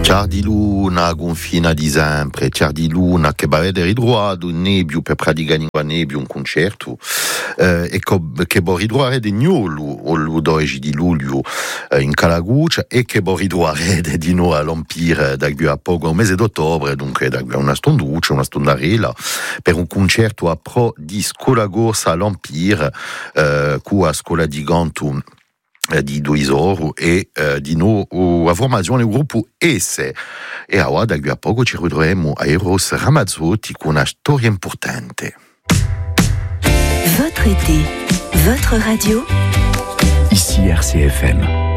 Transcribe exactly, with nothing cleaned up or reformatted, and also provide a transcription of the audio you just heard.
C'è di luna gonfina di sempre, c'è di luna che va vedere ridroado un nebbio per praticare in nebbio un concerto eh, e che va ridroare di gnolo o il dodici di luglio eh, in Calaguccia e che va ridroare di nuovo all'Empire da qui a poco un mese d'ottobre, dunque da qui a una stonduccia, una stondarella per un concerto a pro di Scola Gorsa all'Empire eh, cu a Scola di Gantum di Duisoro e eh, di nuovo a formazione del gruppo Esse e ora da qui a poco ci ritroveremo a Eros Ramazzotti con una storia importante. Votre été, votre radio. Ici R C F M.